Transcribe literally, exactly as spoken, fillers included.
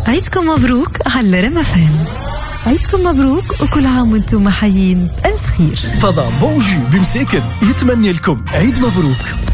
عيدكم مبروك على ريم اف ام. عيدكم مبروك وكل عام وانتم حيين بألف خير. فضاء بونجو بمساكن يتمنى لكم عيد مبروك.